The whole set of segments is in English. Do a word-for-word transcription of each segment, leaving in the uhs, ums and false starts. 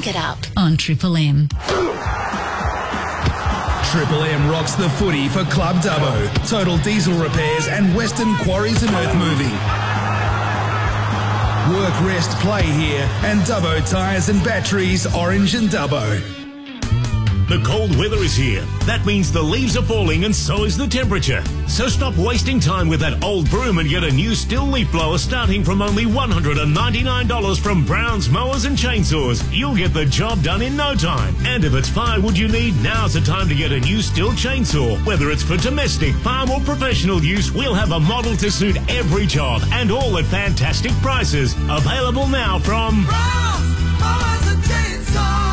Crank It Up on Triple M. Triple M rocks the footy for Club Dubbo, Total Diesel Repairs and Western Quarries and Earth Moving. Work, rest, play here and Dubbo Tyres and Batteries, Orange and Dubbo. The cold weather is here. That means the leaves are falling and so is the temperature. So stop wasting time with that old broom and get a new Stihl leaf blower starting from only one hundred ninety-nine dollars from Brown's Mowers and Chainsaws. You'll get the job done in no time. And if it's firewood you need, now's the time to get a new Stihl chainsaw. Whether it's for domestic, farm or professional use, we'll have a model to suit every job and all at fantastic prices. Available now from Brown's Mowers and Chainsaws.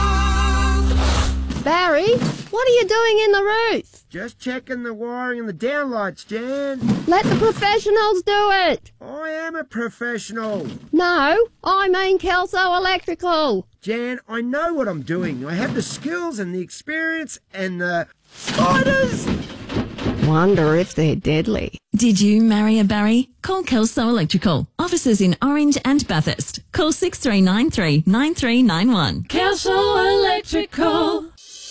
Barry, what are you doing in the roof? Just checking the wiring and the downlights, Jan. Let the professionals do it. I am a professional. No, I mean Kelso Electrical. Jan, I know what I'm doing. I have the skills and the experience and the spiders. Wonder if they're deadly. Did you marry a Barry? Call Kelso Electrical. Offices in Orange and Bathurst. Call six three nine three, nine three nine one. Kelso Electrical.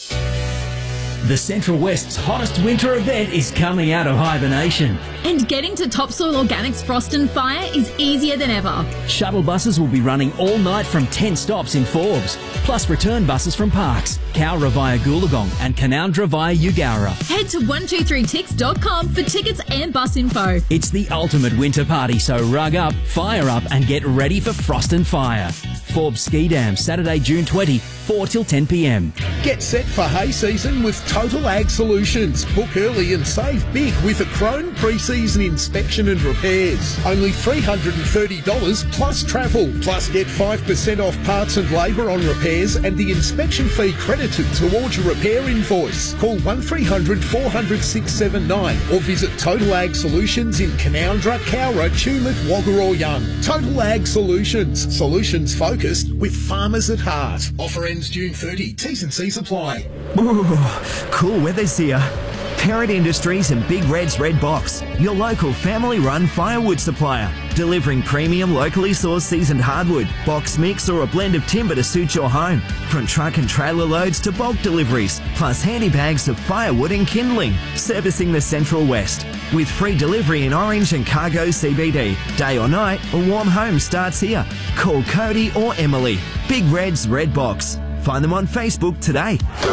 The Central West's hottest winter event is coming out of hibernation. And getting to Topsoil Organics Frost and Fire is easier than ever. Shuttle buses will be running all night from ten stops in Forbes, plus return buses from Parks, Cowra via Goolagong and Canowindra via Eugowra. Head to one two three tix dot com for tickets and bus info. It's the ultimate winter party, so rug up, fire up and get ready for Frost and Fire. Forbes Ski Dam, Saturday, June twentieth, four till ten p m. Get set for hay season with Total Ag Solutions. Book early and save big with a Crone pre-season inspection and repairs. Only three hundred thirty dollars plus travel. Plus get five percent off parts and labour on repairs and the inspection fee credited towards your repair invoice. Call one three hundred, four hundred, six seven nine or visit Total Ag Solutions in Canowindra, Cowra, Tumut, Wagga or Young. Total Ag Solutions. Solutions focused with farmers at heart. Offer ends June thirtieth. T's and C's apply. Ooh, cool weather's here. Parrot Industries and Big Red's Red Box, your local family-run firewood supplier, delivering premium locally sourced seasoned hardwood, box mix or a blend of timber to suit your home. From truck and trailer loads to bulk deliveries, plus handy bags of firewood and kindling, servicing the Central West. With free delivery in Orange and Cargo C B D. Day or night, a warm home starts here. Call Cody or Emily. Big Red's Red Box. Find them on Facebook today.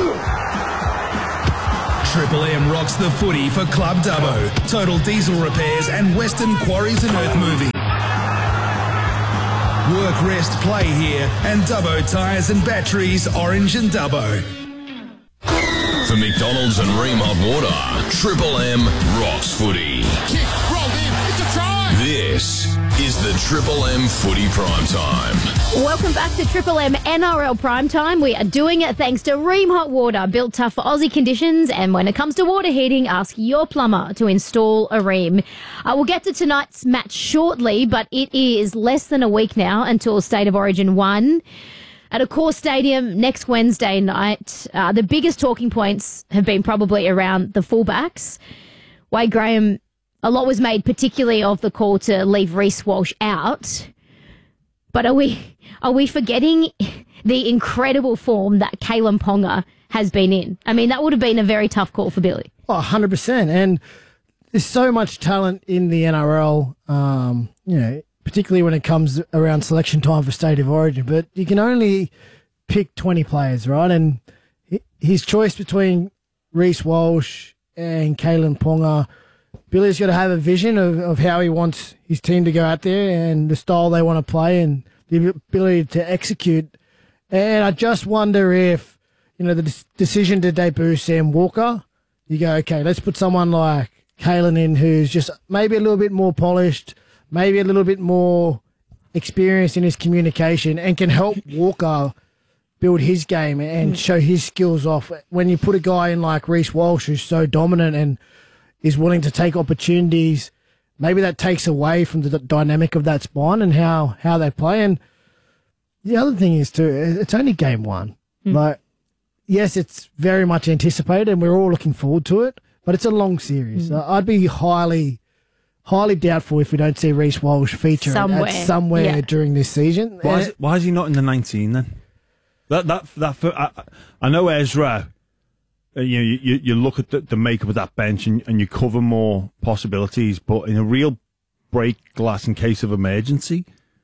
Triple M rocks the footy for Club Dubbo, Total Diesel Repairs and Western Quarries and Earth Moving. Work, rest, play here and Dubbo Tyres and Batteries, Orange and Dubbo. For McDonald's and Ream Hot Water, Triple M rocks footy. Kick, rolled in, it's a try! This is the Triple M Footy Prime Time. Welcome back to Triple M N R L Prime Time. We are doing it thanks to Ream Hot Water, built tough for Aussie conditions. And when it comes to water heating, ask your plumber to install a Ream. Uh, we'll get to tonight's match shortly, but it is less than a week now until State of Origin one. At Accor Stadium next Wednesday night, uh, the biggest talking points have been probably around the fullbacks. Wade Graham, a lot was made particularly of the call to leave Reece Walsh out. But are we are we forgetting the incredible form that Kalyn Ponga has been in? I mean, that would have been a very tough call for Billy. Oh, one hundred percent. And there's so much talent in the N R L, um, you know, particularly when it comes around selection time for State of Origin. But you can only pick twenty players, right? And his choice between Reece Walsh and Kalyn Ponga, Billy's got to have a vision of, of how he wants his team to go out there and the style they want to play and the ability to execute. And I just wonder if, you know, the de- decision to debut Sam Walker, you go, okay, let's put someone like Kalyn in who's just maybe a little bit more polished, maybe a little bit more experienced in his communication and can help Walker build his game and show his skills off. When you put a guy in like Reece Walsh who's so dominant and is willing to take opportunities, maybe that takes away from the d- dynamic of that spine and how, how they play. And the other thing is too, it's only game one. Mm. Like, yes, it's very much anticipated and we're all looking forward to it, but it's a long series. Mm. Uh, I'd be highly, highly doubtful if we don't see Reece Walsh feature somewhere, at somewhere yeah. during this season. Why is, why is he not in the nineteen then? That that that. I, I know Ezra. Uh, you know, you you look at the, the makeup of that bench and, and you cover more possibilities, but in a real break glass in case of emergency.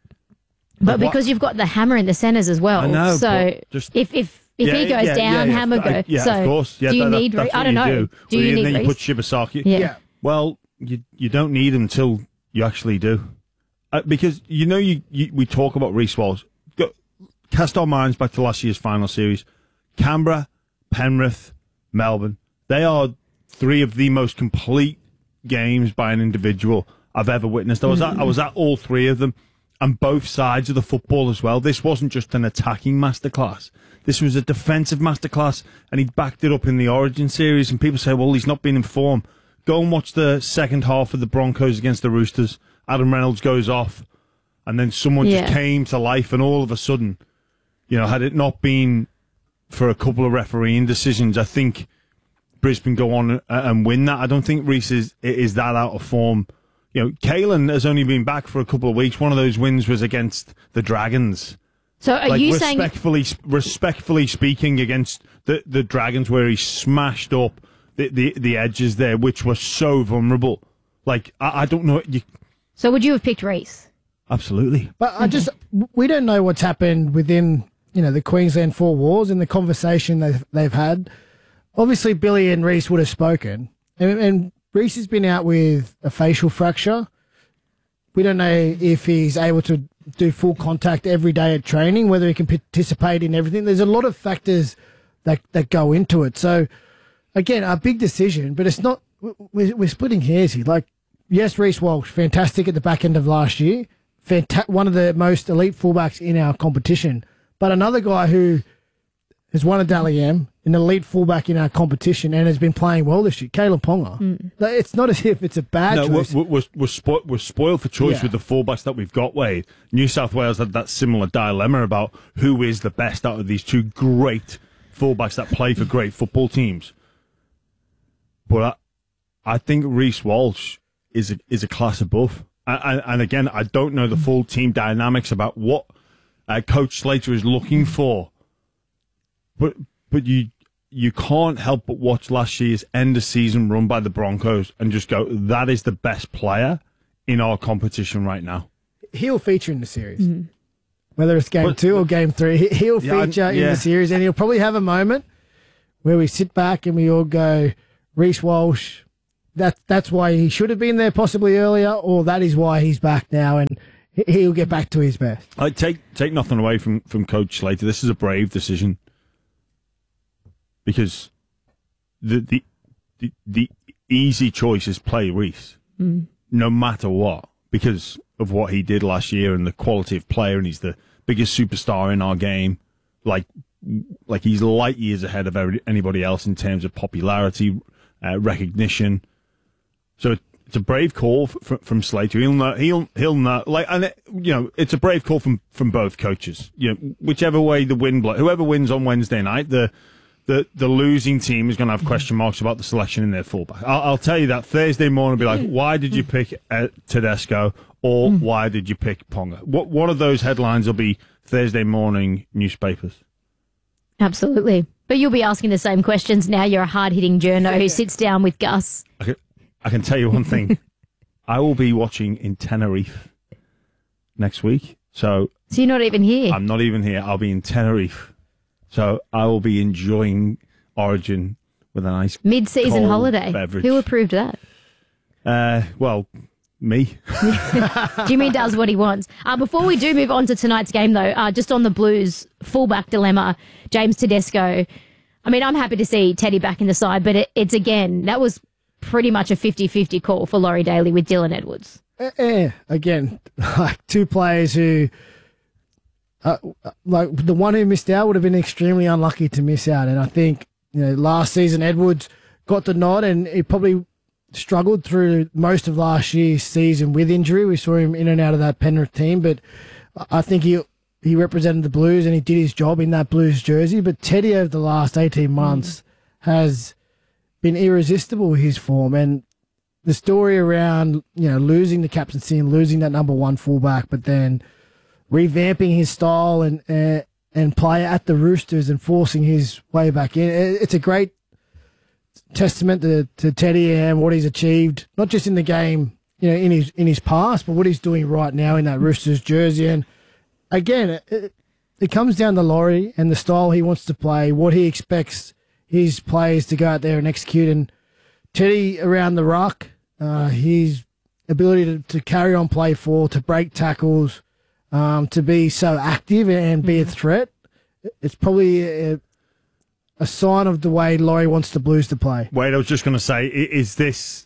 But because you've got the Hammer in the centres as well, I know, so just, if if if yeah, he goes yeah, down, yeah, yeah. Hammer I, go. yeah, so of course. Yeah, do you that, need? that's Re- I what don't know. you do. Do well, you and need? then Reece? you put Shibasaki. Yeah. yeah. Well, you you don't need him until you actually do, uh, because you know you, you we talk about Reece Walsh. Go, cast our minds back to last year's final series. Canberra, Penrith, Melbourne. They are three of the most complete games by an individual I've ever witnessed. I was at, I was at all three of them, and both sides of the football as well. This wasn't just an attacking masterclass. This was a defensive masterclass, and he backed it up in the Origin series. And people say, well, he's not been in form. Go and watch the second half of the Broncos against the Roosters. Adam Reynolds goes off, and then someone Yeah. just came to life, and all of a sudden, you know, had it not been for a couple of refereeing decisions, I think Brisbane go on and win that. I don't think Reece is, is that out of form. You know, Kalen has only been back for a couple of weeks. One of those wins was against the Dragons. So are like, you saying respectfully, respectfully speaking, against the, the Dragons, where he smashed up the, the, the edges there, which were so vulnerable. Like, I, I don't know. You, so? Would you have picked Reece? Absolutely. But I just, we don't know what's happened within, you know, the Queensland four walls and the conversation they've, they've had. Obviously, Billy and Reece would have spoken. And, and Reece has been out with a facial fracture. We don't know if he's able to do full contact every day at training, whether he can participate in everything. There's a lot of factors that, that go into it. So, again, a big decision, but it's not, we're, we're splitting hairs here. Like, yes, Reece Walsh, fantastic at the back end of last year. Fanta- one of the most elite fullbacks in our competition. But another guy who has won a Dally M, an elite fullback in our competition, and has been playing well this year, Caleb Ponga. Mm. It's not as if it's a bad no, choice. We're, we're, we're, spo- we're spoiled for choice Yeah. with the fullbacks that we've got, Wade. New South Wales had that similar dilemma about who is the best out of these two great fullbacks that play for great football teams. But I, I think Reece Walsh is a, is a class above. And, and again, I don't know the full team dynamics about what uh, Coach Slater is looking for. But but you you can't help but watch last year's end of season run by the Broncos and just go, that is the best player in our competition right now. He'll feature in the series. Mm. Whether it's game but, two or game three, he'll yeah, feature in yeah. the series, and he'll probably have a moment where we sit back and we all go, Reece Walsh, that, that's why he should have been there possibly earlier, or that is why he's back now, and he'll get back to his best. I take take nothing away from, from Coach Slater. This is a brave decision. Because the the the, the easy choice is play Reece, mm. no matter what, because of what he did last year and the quality of player, and he's the biggest superstar in our game. Like, like he's light years ahead of every, anybody else in terms of popularity, uh, recognition. So it's a brave call from, from Slater. He'll know, he'll he'll know. Like, and it, you know, it's a brave call from from both coaches. You know, whichever way the wind blows, whoever wins on Wednesday night, the. The the losing team is going to have question marks about the selection in their fullback. I'll, I'll tell you that Thursday morning will be like, why did you pick uh, Tedesco, or why did you pick Ponga? What one of those headlines will be Thursday morning newspapers. Absolutely. But you'll be asking the same questions now. You're a hard-hitting journo who sits down with Gus. I can, I can tell you one thing. I will be watching in Tenerife next week. So, so you're not even here? I'm not even here. I'll be in Tenerife. So I will be enjoying Origin with a nice mid-season holiday. Beverage. Who approved that? Uh, well, me. Jimmy does what he wants. Uh, before we do move on to tonight's game, though, uh, just on the Blues fullback dilemma, James Tedesco. I mean, I'm happy to see Teddy back in the side, but it, it's, again, that was pretty much a fifty-fifty call for Laurie Daly with Dylan Edwards. Eh, eh, again, like two players who... Uh, like the one who missed out would have been extremely unlucky to miss out, and I think you know last season Edwards got the nod, and he probably struggled through most of last year's season with injury. We saw him in and out of that Penrith team, but I think he he represented the Blues and he did his job in that Blues jersey. But Teddy over the last eighteen months mm. has been irresistible with his form, and the story around you know losing the captaincy and losing that number one fullback, but then revamping his style and uh, and play at the Roosters and forcing his way back in. It's a great testament to, to Teddy and what he's achieved, not just in the game, you know, in his in his past, but what he's doing right now in that Roosters jersey. And again, it, it comes down to Laurie and the style he wants to play, what he expects his players to go out there and execute. And Teddy around the ruck, uh, his ability to, to carry on play for, to break tackles, um, to be so active and be a threat, it's probably a, a sign of the way Laurie wants the Blues to play. Wait, I was just going to say, is this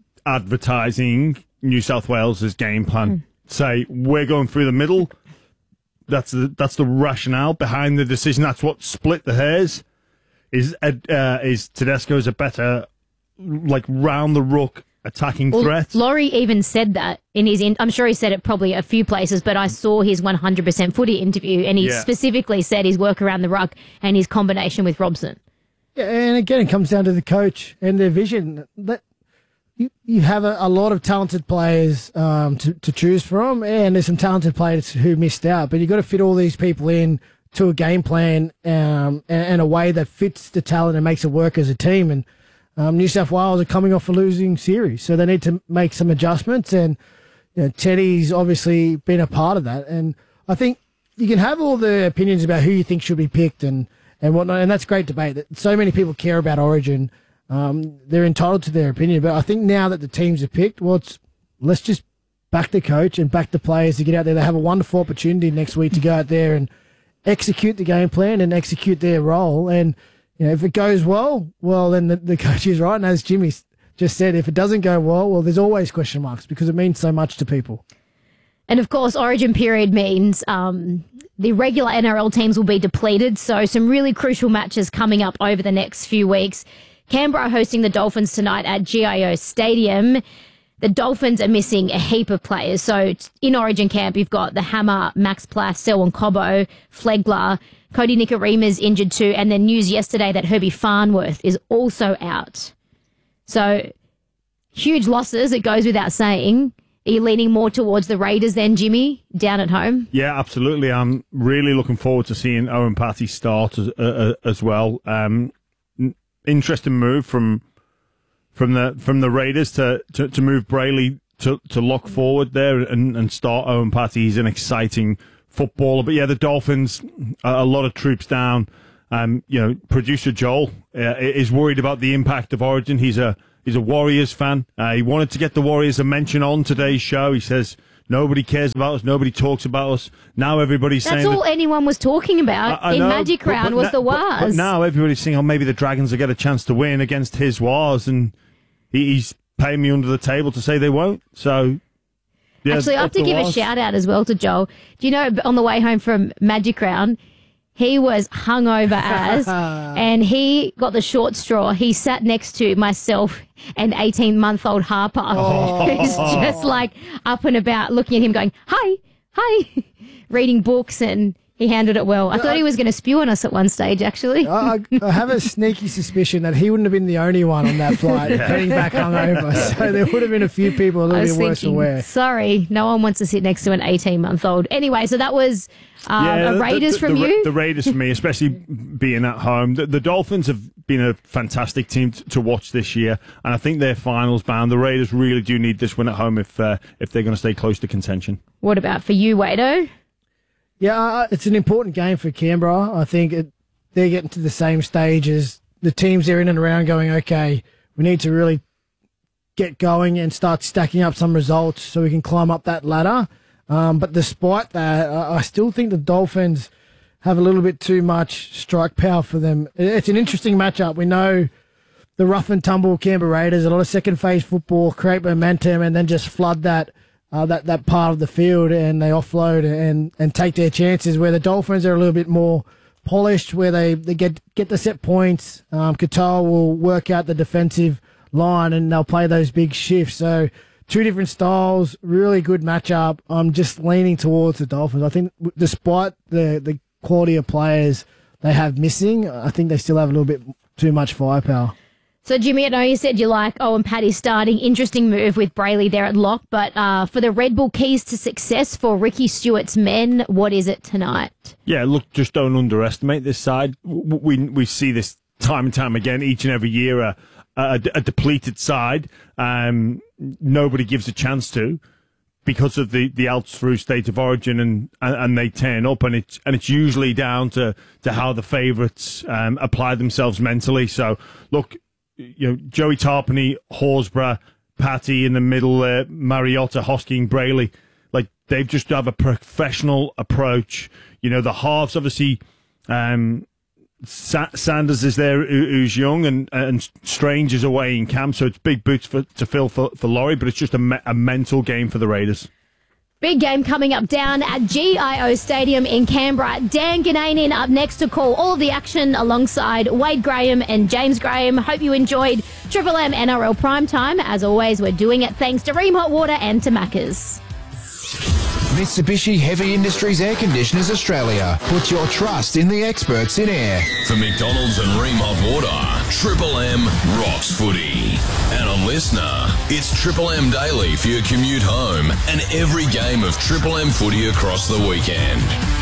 advertising New South Wales' game plan? Mm. Say, we're going through the middle. That's the, that's the rationale behind the decision. That's what split the hairs. Is uh, is Tedesco's a better, like, round the ruck attacking well, threat? Laurie even said that in his. In- I'm sure he said it probably a few places, but I saw his one hundred percent footy interview, and he yeah. specifically said his work around the ruck and his combination with Robson. Yeah, and again, it comes down to the coach and their vision. That you you have a, a lot of talented players um, to to choose from, and there's some talented players who missed out, but you've got to fit all these people in to a game plan um, and, and a way that fits the talent and makes it work as a team. And um, New South Wales are coming off a losing series, so they need to make some adjustments. And you know, Teddy's obviously been a part of that. And I think you can have all the opinions about who you think should be picked and, and whatnot, and that's great debate. That so many people care about Origin. Um, they're entitled to their opinion. But I think now that the teams are picked, well, it's, let's just back the coach and back the players to get out there. They have a wonderful opportunity next week to go out there and execute the game plan and execute their role. And you know, if it goes well, well, then the, the coach is right. And as Jimmy just said, if it doesn't go well, well, there's always question marks because it means so much to people. And of course, Origin period means um, the regular N R L teams will be depleted. So some really crucial matches coming up over the next few weeks. Canberra hosting the Dolphins tonight at G I O Stadium. The Dolphins are missing a heap of players. So in Origin camp, you've got the Hammer, Max Plass, Selwyn Cobbo, Flegler, Cody Nicorima's injured too, and then news yesterday that Herbie Farnworth is also out. So huge losses, it goes without saying. Are you leaning more towards the Raiders then, Jimmy, down at home? Yeah, absolutely. I'm really looking forward to seeing Owen Patty start as, uh, as well. Um, interesting move from... From the from the Raiders to, to, to move Brayley to, to lock forward there and, and start Owen Patty. He's an exciting footballer. But yeah, the Dolphins, a, a lot of troops down. Um, you know, producer Joel uh, is worried about the impact of Origin. He's a he's a Warriors fan. Uh, he wanted to get the Warriors a mention on today's show. He says nobody cares about us, nobody talks about us. Now everybody's That's saying all that, anyone was talking about I, I in know, Magic but, Round but, was na- the but, Wars. but now everybody's saying, oh, maybe the Dragons will get a chance to win against his Wars, and he's paying me under the table to say they won't. So, yeah, actually, I have to give a shout out as well to Joel. Do you know, on the way home from Magic Round, he was hungover as, and he got the short straw. He sat next to myself and eighteen-month-old Harper, oh. who's just like up and about, looking at him, going, "Hi, hi," reading books, and he handled it well. I thought he was going to spew on us at one stage, actually. I, I have a sneaky suspicion that he wouldn't have been the only one on that flight yeah. heading back hungover. So there would have been a few people a little bit worse thinking, aware. Sorry, no one wants to sit next to an eighteen-month-old. Anyway, so that was um, yeah, a Raiders the, the, from the, you? The Raiders from me, especially being at home. The, the Dolphins have been a fantastic team t- to watch this year, and I think they're finals bound. The Raiders really do need this win at home if uh, if they're going to stay close to contention. What about for you, Wado? Yeah, uh, it's an important game for Canberra. I think it, they're getting to the same stage as the teams they're in and around going, okay, we need to really get going and start stacking up some results so we can climb up that ladder. Um, but despite that, I, I still think the Dolphins have a little bit too much strike power for them. It's an interesting matchup. We know the rough and tumble Canberra Raiders, a lot of second phase football, create momentum and then just flood that Uh, that, that part of the field, and they offload and, and take their chances, where the Dolphins are a little bit more polished, where they, they get get the set points. Um, Qatar will work out the defensive line and they'll play those big shifts. So two different styles, really good matchup. I'm just leaning towards the Dolphins. I think despite the, the quality of players they have missing, I think they still have a little bit too much firepower. So, Jimmy, I know you said you like Owen Paddy starting. Interesting move with Brayley there at lock. But uh, for the Red Bull keys to success for Ricky Stewart's men, what is it tonight? Yeah, look, just don't underestimate this side. We we see this time and time again, each and every year, a, a, a depleted side. Um, nobody gives a chance to because of the, the outs through state of origin, and, and, and they turn up, and it's and it's usually down to, to how the favourites um, apply themselves mentally. So, look, you know, Joey Tarpany, Horsburgh, Patty in the middle, uh, Mariotta, Hosking, Brayley, like they've just have a professional approach. You know, the halves, obviously, um, Sa- Sanders is there, who, who's young, and and Strange is away in camp, so it's big boots for, to fill for, for Laurie, but it's just a, me- a mental game for the Raiders. Big game coming up down at G I O Stadium in Canberra. Dan Gananin up next to call all of the action alongside Wade Graham and James Graham. Hope you enjoyed Triple M N R L Primetime. As always, we're doing it thanks to Ream Hot Water and to Macca's. Mitsubishi Heavy Industries Air Conditioners Australia. Put your trust in the experts in air. For McDonald's and Ream Hot Water, Triple M rocks footy. And a listener, it's Triple M Daily for your commute home and every game of Triple M footy across the weekend.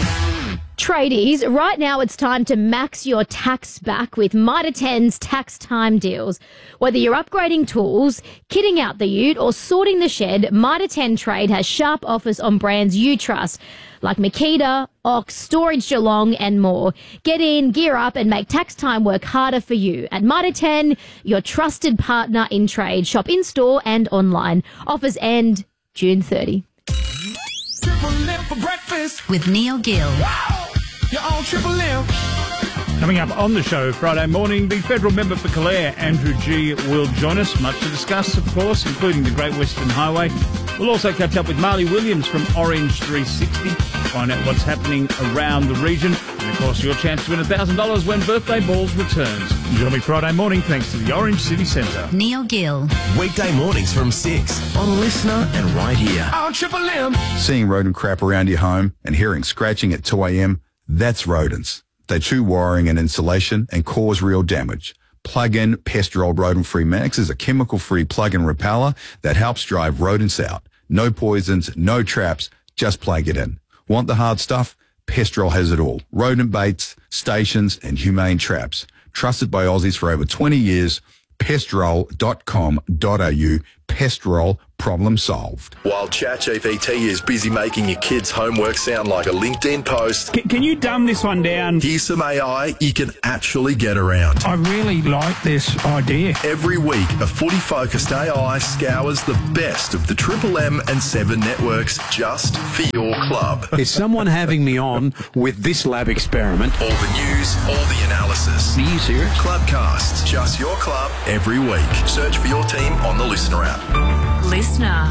Tradies, right now it's time to max your tax back with Mitre ten's tax time deals. Whether you're upgrading tools, kitting out the ute, or sorting the shed, Mitre ten Trade has sharp offers on brands you trust, like Makita, Ox, Storage Geelong, and more. Get in, gear up, and make tax time work harder for you. At Mitre ten, your trusted partner in trade. Shop in-store and online. Offers end June thirtieth. Triple M for breakfast. With Neil Gill. You're on Triple M. Coming up on the show Friday morning, the federal member for Calare, Andrew G, will join us. Much to discuss, of course, including the Great Western Highway. We'll also catch up with Marley Williams from Orange three sixty, find out what's happening around the region. And, of course, your chance to win one thousand dollars when Birthday Balls returns. Join me Friday morning thanks to the Orange City Centre. Neil Gill. Weekday mornings from six on Listener and right here. On Triple M. Seeing rodent crap around your home and hearing scratching at two a.m., that's rodents. They chew wiring and insulation and cause real damage. Plug-in Pestrol Rodent-Free Max is a chemical-free plug-in repeller that helps drive rodents out. No poisons, no traps, just plug it in. Want the hard stuff? Pestrol has it all. Rodent baits, stations, and humane traps. Trusted by Aussies for over twenty years. Pestrol dot com dot a u. Pestrol, problem solved. While ChatGPT is busy making your kids' homework sound like a LinkedIn post, Can, can you dumb this one down? Here's some A I you can actually get around. I really like this idea. Every week, a footy-focused A I scours the best of the Triple M and Seven networks just for your club. Is someone having me on with this lab experiment? All the news, all the analysis. Are you serious? Clubcasts, just your club, every week. Search for your team on the Listener app. Listener.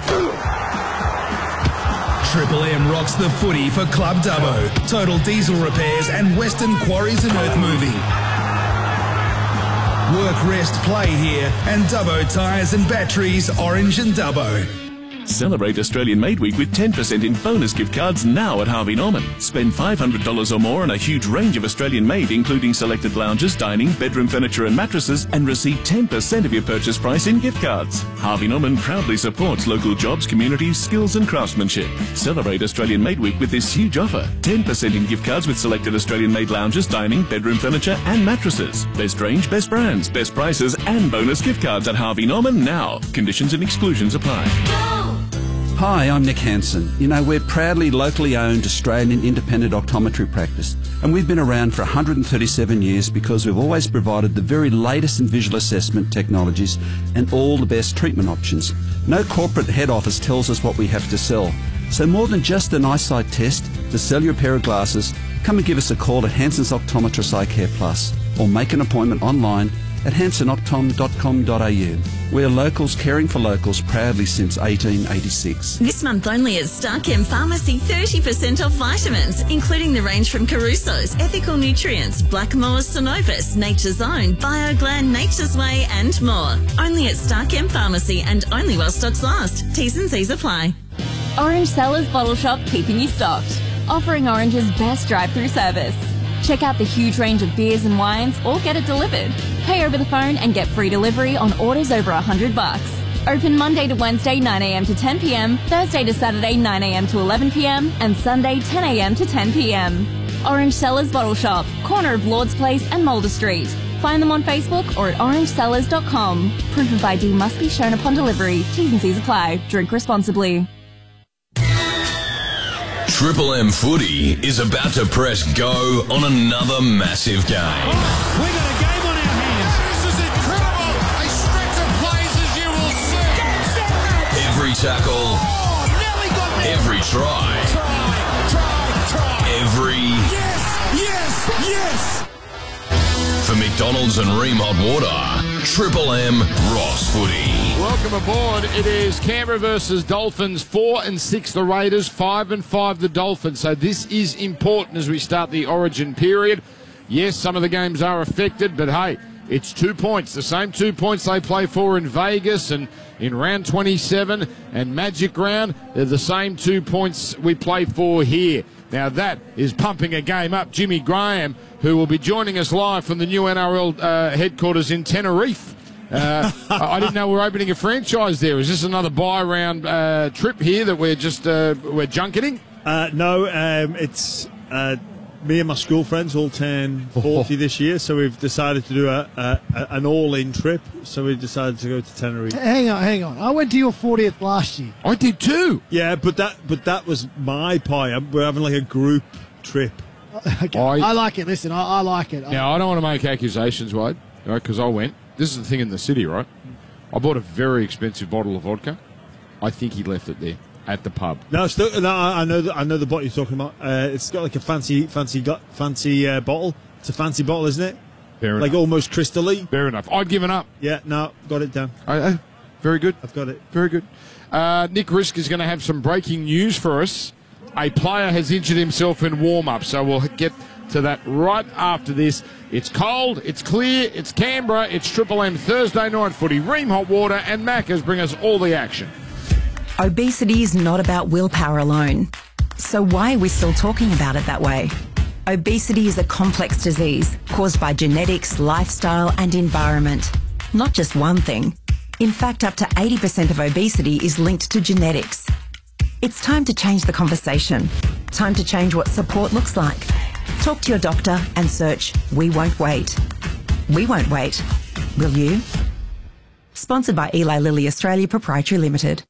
Triple M rocks the footy for Club Dubbo, Total Diesel Repairs and Western Quarries and Earth Moving. Work, rest, play here and Dubbo Tyres and Batteries, Orange and Dubbo. Celebrate Australian Made Week with ten percent in bonus gift cards now at Harvey Norman. Spend five hundred dollars or more on a huge range of Australian made, including selected lounges, dining, bedroom furniture and mattresses, and receive ten percent of your purchase price in gift cards. Harvey Norman proudly supports local jobs, communities, skills and craftsmanship. Celebrate Australian Made Week with this huge offer. ten percent in gift cards with selected Australian made lounges, dining, bedroom furniture and mattresses. Best range, best brands, best prices and bonus gift cards at Harvey Norman now. Conditions and exclusions apply. Hi, I'm Nick Hansen. You know, we're proudly locally owned Australian independent optometry practice, and we've been around for one hundred thirty-seven years because we've always provided the very latest in visual assessment technologies and all the best treatment options. No corporate head office tells us what we have to sell. So more than just an eyesight test, to sell your pair of glasses, come and give us a call at Hansen's Optometrist Eye Care Plus, or make an appointment online at hansen optom dot com dot a u. We're locals caring for locals proudly since eighteen eighty-six. This month only at Starchem Pharmacy, thirty percent off vitamins, including the range from Caruso's, Ethical Nutrients, Blackmore's Synovus, Nature's Own, BioGlan, Nature's Way and more. Only at Starchem Pharmacy and only while stocks last. T's and C's apply. Orange Cellars Bottle Shop, keeping you stocked. Offering Orange's best drive-through service. Check out the huge range of beers and wines or get it delivered. Pay over the phone and get free delivery on orders over one hundred bucks. Open Monday to Wednesday nine a m to ten p m, Thursday to Saturday nine a m to eleven p m, and Sunday ten a m to ten p m. Orange Cellars Bottle Shop, corner of Lord's Place and Mulder Street. Find them on Facebook or at orange cellars dot com. Proof of I D must be shown upon delivery. T's and C's apply. Drink responsibly. Triple M Footy is about to press go on another massive game. Oh, we got a game on our hands. This is incredible. A stretch of plays as you will see. Every tackle. Oh, nearly got me. Every try. Try, try, try. Every. Yes, yes, yes. For McDonald's and Ream Hot Water, Triple M Ross Footy. Welcome aboard. It is Canberra versus Dolphins. Four and six the Raiders, five and five the Dolphins. So this is important as we start the Origin period. Yes, some of the games are affected, but hey, it's two points. The same two points they play for in Vegas and in round twenty-seven and Magic Round. They're the same two points we play for here. Now that is pumping a game up. Jimmy Graham, who will be joining us live from the new N R L uh, headquarters in Tenerife. Uh, I didn't know we're opening a franchise there. Is this another buy-round uh, trip here that we're just uh, we're junketing? Uh, no, um, it's uh, me and my school friends all turn forty this year, so we've decided to do a, a, a an all-in trip. So we decided to go to Tenerife. Hang on, hang on. I went to your fortieth last year. I did too. Yeah, but that but that was my pie. We're having like a group trip. Okay. I, I like it. Listen, I, I like it. Now I don't want to make accusations, Wade, right? Because I went. This is the thing in the city, right? I bought a very expensive bottle of vodka. I think he left it there at the pub. No, still, no. I know. The, I know the bottle you're talking about. Uh, it's got like a fancy, fancy, got fancy uh, bottle. It's a fancy bottle, isn't it? Fair like enough. almost crystal-y. Fair enough. I've given up. Yeah, no, got it down. I, I, very good. I've got it. Very good. Uh, Nick Risk is going to have some breaking news for us. A player has injured himself in warm-up, so we'll get to that right after this. It's cold, it's clear, it's Canberra, it's Triple M Thursday night footy. Ream Hot Water and Macca's bring us all the action. Obesity is not about willpower alone. So why are we still talking about it that way? Obesity is a complex disease caused by genetics, lifestyle and environment. Not just one thing. In fact, up to eighty percent of obesity is linked to genetics. It's time to change the conversation. Time to change what support looks like. Talk to your doctor and search We Won't Wait. We won't wait. Will you? Sponsored by Eli Lilly Australia Proprietary Limited.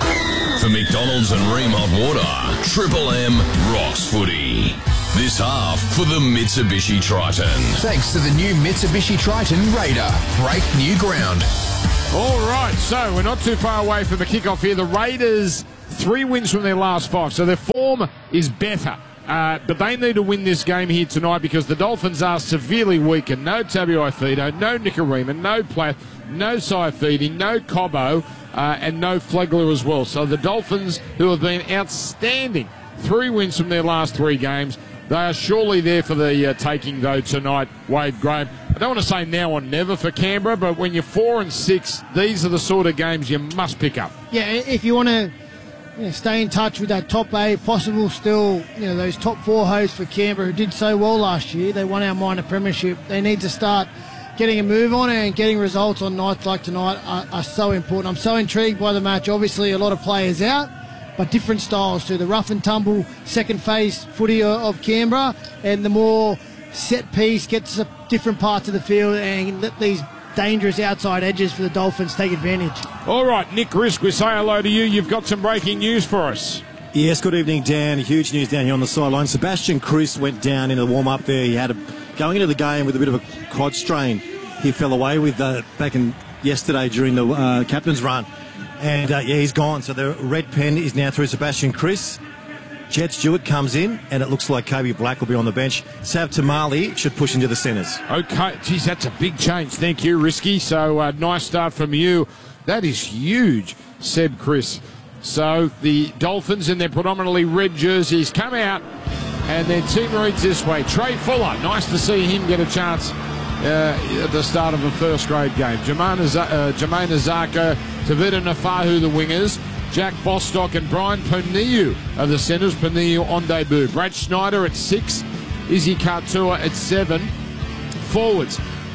For McDonald's and Ream Hot Water, Triple M Ross Footy. This half for the Mitsubishi Triton. Thanks to the new Mitsubishi Triton Raider. Break new ground. All right, so we're not too far away from the kickoff here. The Raiders, three wins from their last five, so their form is better. Uh, but they need to win this game here tonight because the Dolphins are severely weakened. No Tabuai-Fidow, no Nicarima, no Plath, no Saifidi, no Cobbo, uh, and no Flegler as well. So the Dolphins, who have been outstanding, three wins from their last three games, they are surely there for the uh, taking, though, tonight, Wade Graham. I don't want to say now or never for Canberra, but when you're four and six, these are the sort of games you must pick up. Yeah, if you want to you know, stay in touch with that top eight, possible still, you know, those top four hosts for Canberra who did so well last year. They won our minor premiership. They need to start getting a move on, and getting results on nights like tonight are, are so important. I'm so intrigued by the match. Obviously, a lot of players out, but different styles to the rough and tumble second phase footy of Canberra, and the more set piece gets to different parts of the field and let these dangerous outside edges for the Dolphins take advantage. All right, Nick Risk, we say hello to you. You've got some breaking news for us. Yes, good evening, Dan. Huge news down here on the sideline. Sebastian Kris went down into the warm-up there. He had a, going into the game with a bit of a quad strain. He fell away with uh, back in yesterday during the uh, captain's run. And, uh, yeah, he's gone. So the red pen is now through Sebastian Kris. Jed Stewart comes in, and it looks like Kobe Black will be on the bench. Sav Tamali should push into the centres. Okay, geez, that's a big change. Thank you, Risky. So, uh, nice start from you. That is huge, Seb Kris. So, the Dolphins in their predominantly red jerseys come out, and their team reads this way. Trey Fuller, nice to see him get a chance uh, at the start of a first-grade game. Jermaine uh, Azaka, Tavita Nafahu, the wingers. Jack Bostock and Brian Poniu are the centres. Poniu on debut. Brad Schneider at six. Izzy Kartua at seven. Forwards,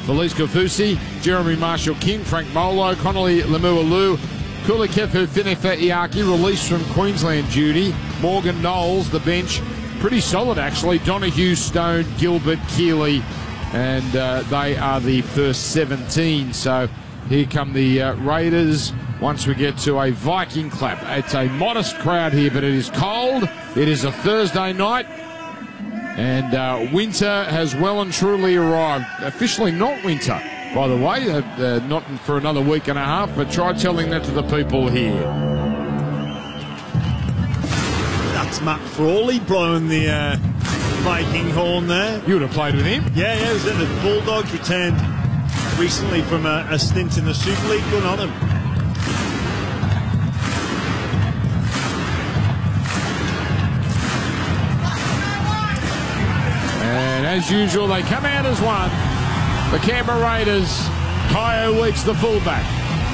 Felice Kaufusi, Jeremy Marshall-King, Frank Molo, Connolly Lemuelu, Kulikefu Finefe'iaki, released from Queensland duty. Morgan Knowles, the bench. Pretty solid, actually. Donahue, Stone, Gilbert, Keeley, and uh, they are the first seventeen. So here come the uh, Raiders once we get to a Viking clap. It's a modest crowd here, but it is cold. It is a Thursday night, and uh, winter has well and truly arrived. Officially not winter, by the way, uh, uh, not for another week and a half, but try telling that to the people here. That's Matt Frawley blowing the uh, Viking horn there. You would have played with him? Yeah, yeah, he was in the Bulldogs, returned recently from a, a stint in the Super League. Good on him. And as usual, they come out as one. The Canberra Raiders. Kyo Weeks, the fullback.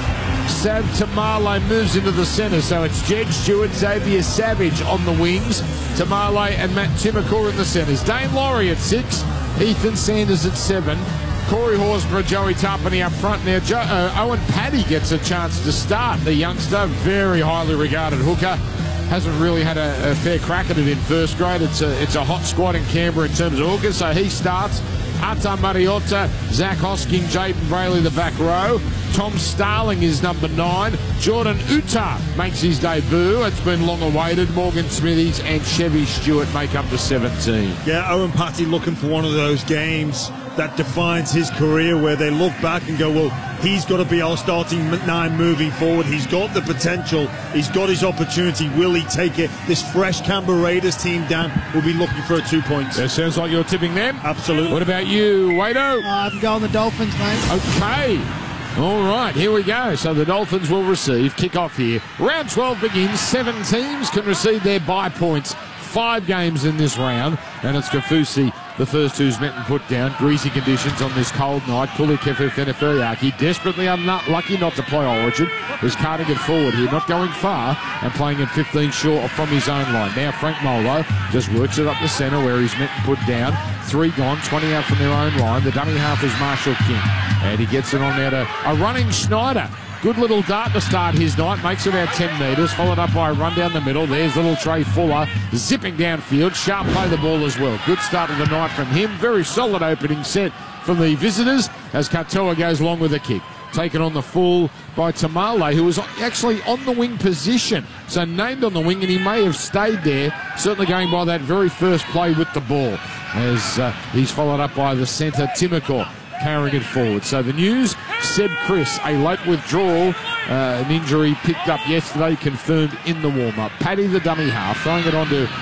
Sav Tamale moves into the centre, so it's Jed Stewart, Xavier Savage on the wings. Tamale and Matt Timokor in the centres. Dane Laurie at six, Ethan Sanders at seven, Corey Horsburgh, Joey Tarpany up front. Now, jo- uh, Owen Paddy gets a chance to start. The youngster, very highly regarded hooker. Hasn't really had a, a fair crack at it in first grade. It's a, it's a hot squad in Canberra in terms of hookers, so he starts. Ata Mariota, Zach Hosking, Jaden Brayley, the back row. Tom Starling is number nine. Jordan Uta makes his debut. It's been long awaited. Morgan Smithies and Chevy Stewart make up the seventeen. Yeah, Owen Patty looking for one of those games that defines his career where they look back and go, well, he's got to be our starting nine moving forward. He's got the potential. He's got his opportunity. Will he take it? This fresh Canberra Raiders team, Dan, will be looking for a two points. It sounds like you're tipping them. Absolutely. What about you, Wado? Uh, I'm going the Dolphins, mate. Okay. All right, here we go. So the Dolphins will receive kick-off here. Round twelve begins. Seven teams can receive their bye points. Five games in this round, and it's Kaufusi, the first who's met and put down. Greasy conditions on this cold night. Kulikefu Finefe'iaki desperately unlucky not to play Origin. Is carting it forward here, not going far, and playing at fifteen short from his own line. Now Frank Molo just works it up the centre where he's met and put down. Three gone, twenty out from their own line. The dummy half is Marshall-King, and he gets it on there to a running Schneider. Good little dart to start his night. Makes about ten metres. Followed up by a run down the middle. There's little Trey Fuller zipping downfield. Sharp play the ball as well. Good start of the night from him. Very solid opening set from the visitors as Katoa goes along with a kick. Taken on the full by Tamale, who was actually on the wing position. So named on the wing, and he may have stayed there, certainly going by that very first play with the ball. As uh, he's followed up by the centre, Timokor, carrying it forward. So the news, Seb Chris, a late withdrawal, uh, an injury picked up yesterday, confirmed in the warm-up. Paddy, the dummy half, throwing it onto